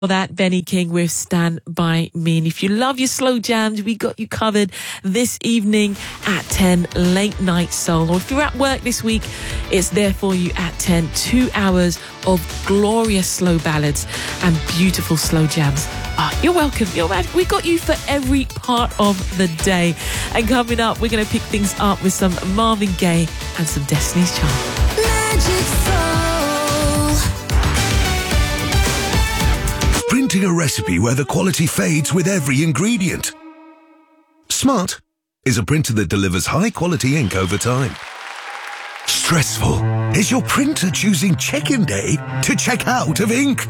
For that, Benny King with Stand By Me. And if you love your slow jams, we got you covered this evening at 10, Late Night Soul. Or if you're at work this week, it's there for you at 10. 2 hours of glorious slow ballads and beautiful slow jams. You're welcome. We got you for every part of the day. And coming up, we're going to pick things up with some Marvin Gaye and some Destiny's Child. Magic Soul. Printing a recipe where the quality fades with every ingredient. Smart is a printer that delivers high-quality ink over time. Stressful is your printer choosing check-in day to check out of ink.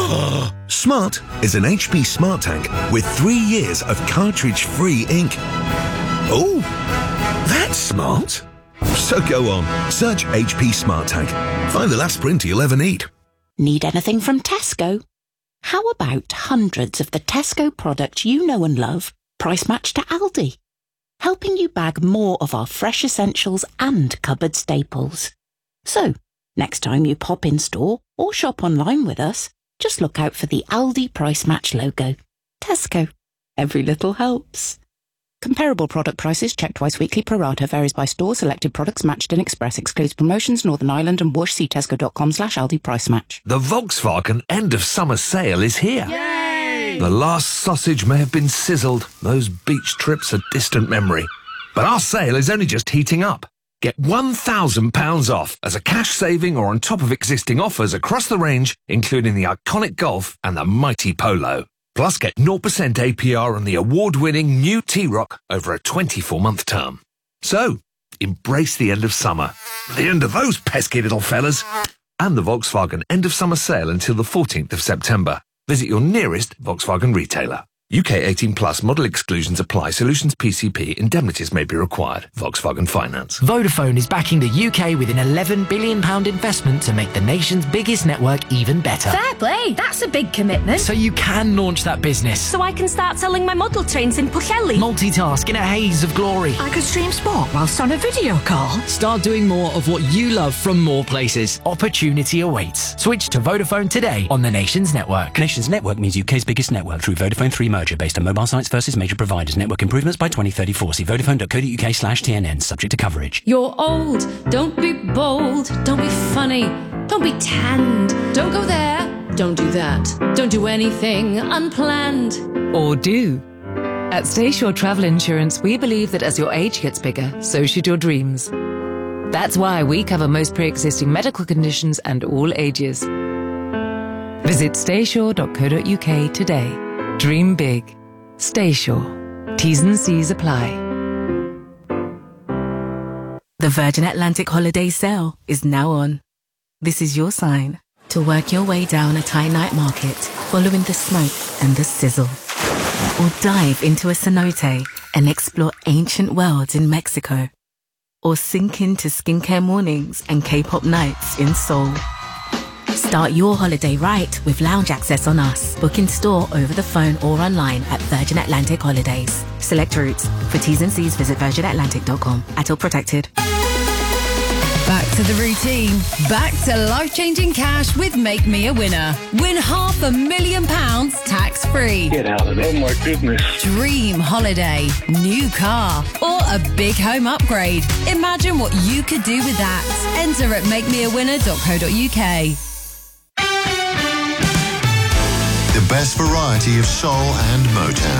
Smart is an HP Smart Tank with 3 years of cartridge-free ink. Oh, that's smart. So go on, search HP Smart Tank. Find the last printer you'll ever need. Need anything from Tesco? How about hundreds of the Tesco products you know and love, price matched to Aldi? Helping you bag more of our fresh essentials and cupboard staples. So, next time you pop in store or shop online with us, just look out for the Aldi Price Match logo. Tesco. Every little helps. Comparable product prices checked twice weekly. Pro rata varies by store. Selected products matched in Express. Excludes promotions. Northern Ireland and Whoosh. See tesco.com/Aldi Price Match. The Volkswagen end of summer sale is here. Yay! The last sausage may have been sizzled. Those beach trips are distant memory. But our sale is only just heating up. Get £1,000 off as a cash saving or on top of existing offers across the range, including the iconic Golf and the mighty Polo. Plus, get 0% APR on the award-winning new T-Roc over a 24-month term. So, embrace the end of summer. The end of those pesky little fellas. And the Volkswagen end of summer sale until the 14th of September. Visit your nearest Volkswagen retailer. UK 18+, model exclusions apply. Solutions PCP. Indemnities may be required. Volkswagen Finance. Vodafone is backing the UK with an £11 billion investment to make the nation's biggest network even better. Fair play, that's a big commitment. So you can launch that business. So I can start selling my model trains in Pwllheli. Multitask in a haze of glory. I could stream sport whilst on a video call. Start doing more of what you love from more places. Opportunity awaits. Switch to Vodafone today on the nation's network. Nation's network means UK's biggest network through Vodafone 3 merger based on mobile sites versus major providers. Network improvements by 2034. See vodafone.co.uk/TNN. Subject to coverage. You're old. Don't be bold. Don't be funny. Don't be tanned. Don't go there. Don't do that. Don't do anything unplanned. Or do. At Stayshore Travel Insurance, we believe that as your age gets bigger, so should your dreams. That's why we cover most pre-existing medical conditions and all ages. Visit stayshore.co.uk today. Dream big. Stay sure. T's and C's apply. The Virgin Atlantic holiday sale is now on. This is your sign to work your way down a Thai night market, following the smoke and the sizzle. Or dive into a cenote and explore ancient worlds in Mexico. Or sink into skincare mornings and K-pop nights in Seoul. Start your holiday right with lounge access on us. Book in store, over the phone or online at Virgin Atlantic Holidays. Select routes. For T's and C's, visit virginatlantic.com. At all protected. Back to the routine. Back to life-changing cash with Make Me a Winner. Win £500,000 tax-free. Get out of there. Oh my goodness. Dream holiday, new car, or a big home upgrade. Imagine what you could do with that. Enter at makemeawinner.co.uk. The best variety of soul and Motown.